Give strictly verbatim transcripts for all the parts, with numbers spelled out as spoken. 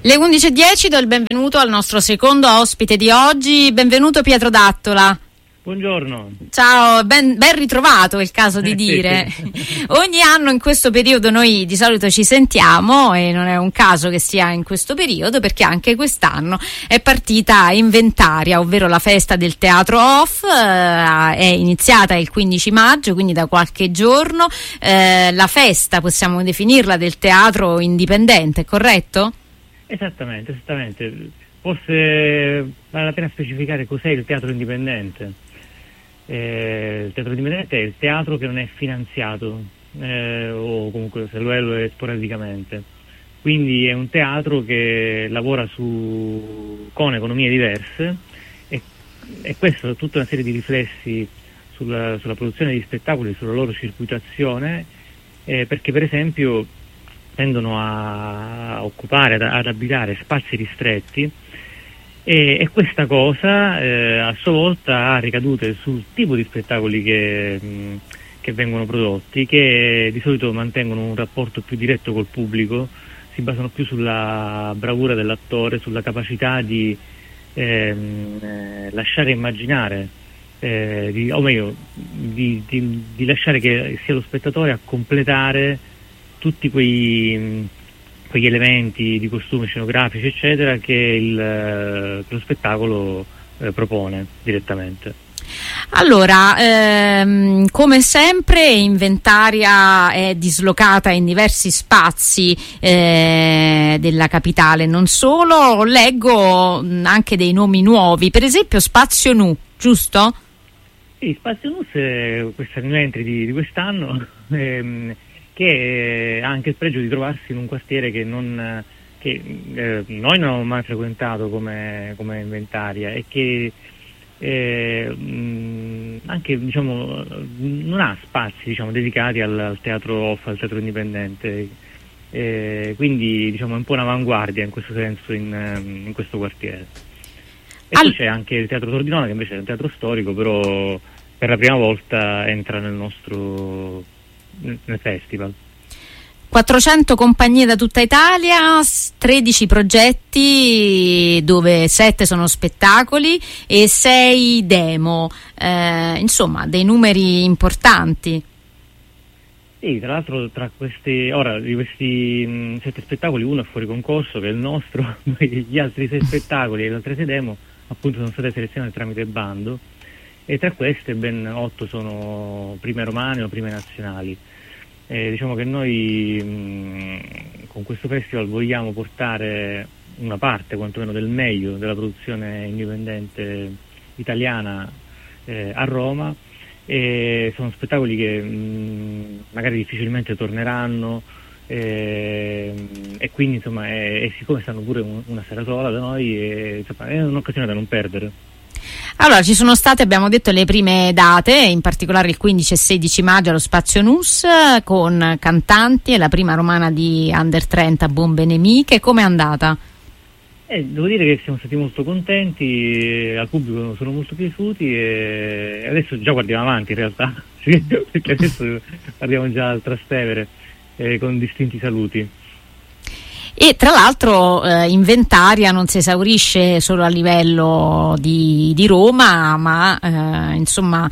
Le undici e dieci do il benvenuto al nostro secondo ospite di oggi. Benvenuto Pietro D'Attola. Buongiorno. Ciao, ben, ben ritrovato, è il caso di dire. Ogni anno in questo periodo noi di solito ci sentiamo e non è un caso che sia in questo periodo, perché anche quest'anno è partita Inventaria, ovvero la festa del teatro off. Eh, è iniziata il quindici maggio, quindi da qualche giorno. Eh, la festa, possiamo definirla, del teatro indipendente, corretto? Esattamente, esattamente. Forse vale la pena specificare cos'è il teatro indipendente. Eh, il teatro indipendente è il teatro che non è finanziato, eh, o comunque se lo è, lo è sporadicamente. Quindi è un teatro che lavora su, con economie diverse e, e questo tutta una serie di riflessi sulla, sulla produzione di spettacoli, sulla loro circuitazione, eh, perché per esempio tendono a, a occupare, ad, ad abitare spazi ristretti. E, e questa cosa eh, a sua volta ha ricadute sul tipo di spettacoli che, mh, che vengono prodotti, che di solito mantengono un rapporto più diretto col pubblico, si basano più sulla bravura dell'attore, sulla capacità di ehm, eh, lasciare immaginare, eh, di, o meglio, di, di, di lasciare che sia lo spettatore a completare tutti quei... Mh, quegli elementi di costumi scenografici eccetera che, il, che lo spettacolo eh, propone direttamente. Allora, ehm, come sempre Inventaria è dislocata in diversi spazi eh, della capitale, non solo. Leggo mh, anche dei nomi nuovi, per esempio Spazio Nu, giusto? Sì, Spazio Nu è questa new entry di, di quest'anno, ehm, che ha anche il pregio di trovarsi in un quartiere che, non, che eh, noi non abbiamo mai frequentato come, come Inventaria e che eh, mh, anche diciamo non ha spazi diciamo dedicati al, al teatro off, al teatro indipendente, eh, quindi diciamo è un po' un'avanguardia in questo senso in, in questo quartiere. E All... poi c'è anche il Teatro Tordinone, che invece è un teatro storico, però per la prima volta entra nel nostro nel festival. quattrocento compagnie da tutta Italia, tredici progetti dove sette sono spettacoli e sei demo, eh, insomma dei numeri importanti. Sì, tra l'altro tra questi, ora di questi mh, sette spettacoli uno è fuori concorso, che è il nostro, gli altri sei spettacoli e le altre sei demo appunto sono state selezionate tramite bando, e tra queste ben otto sono prime romane o prime nazionali. Eh, diciamo che noi mh, con questo festival vogliamo portare una parte quantomeno del meglio della produzione indipendente italiana eh, a Roma, e sono spettacoli che mh, magari difficilmente torneranno, eh, e quindi insomma è, e siccome stanno pure un, una sera sola da noi è, insomma, è un'occasione da non perdere. Allora, ci sono state, abbiamo detto, le prime date, in particolare il quindici e sedici maggio allo Spazio Nus, con cantanti e la prima romana di Under trenta, Bombe Nemiche. Come è andata? Eh, devo dire che siamo stati molto contenti, al pubblico sono molto piaciuti e adesso già guardiamo avanti in realtà, perché adesso guardiamo già al Trastevere eh, con distinti saluti. E tra l'altro eh, Inventaria non si esaurisce solo a livello di, di Roma, ma eh, insomma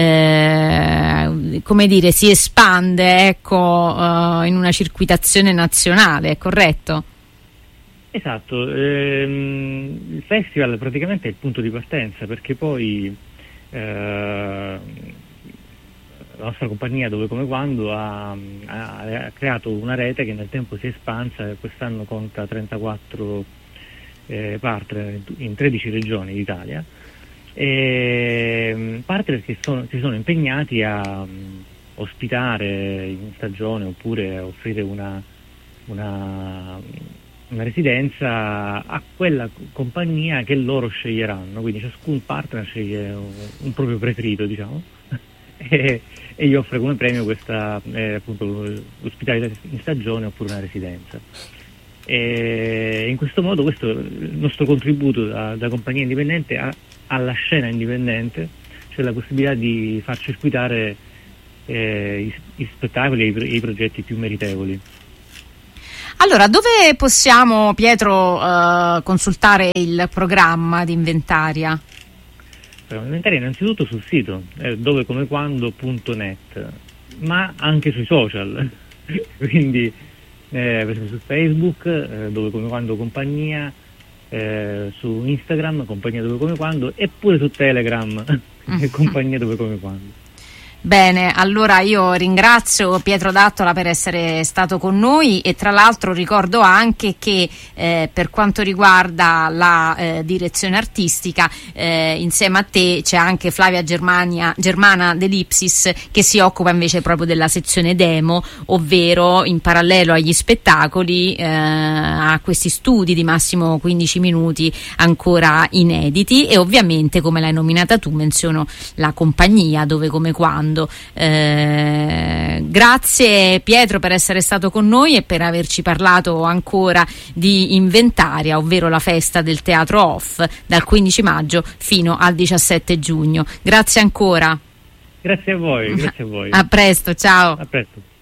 eh, come dire, si espande, ecco, eh, in una circuitazione nazionale, è corretto? Esatto, ehm, il festival praticamente è il punto di partenza, perché poi eh, la nostra compagnia Dove Come Quando ha, ha creato una rete che nel tempo si è espansa e quest'anno conta trentaquattro eh, partner in tredici regioni d'Italia, e partner che sono, si sono impegnati a um, ospitare in stagione oppure a offrire una, una, una residenza a quella compagnia che loro sceglieranno, quindi ciascun partner sceglie un, un proprio preferito, diciamo, e, e gli offre come premio questa eh, appunto l'ospitalità in stagione oppure una residenza. E in questo modo questo è il nostro contributo da, da compagnia indipendente a, alla scena indipendente, cioè la possibilità di far circuitare eh, i, i spettacoli e i, i progetti più meritevoli. Allora, dove possiamo, Pietro, uh, consultare il programma di Inventaria? Inventaria innanzitutto sul sito eh, dovecomequando punto net, ma anche sui social, quindi eh, per esempio su Facebook, eh, Dove Come Quando Compagnia, eh, su Instagram Compagnia Dove Come Quando, e pure su Telegram Compagnia Dove Come Quando. Bene, allora io ringrazio Pietro D'Attola per essere stato con noi, e tra l'altro ricordo anche che eh, per quanto riguarda la eh, direzione artistica, eh, insieme a te c'è anche Flavia Germania, Germana dell'Ipsis, che si occupa invece proprio della sezione demo, ovvero in parallelo agli spettacoli eh, a questi studi di massimo quindici minuti ancora inediti, e ovviamente, come l'hai nominata tu, menziono la compagnia Dove Come Quando. Eh, grazie Pietro per essere stato con noi e per averci parlato ancora di Inventaria, ovvero la festa del teatro off dal quindici maggio fino al diciassette giugno. Grazie ancora. Grazie a voi, grazie a voi. A presto, ciao. A presto.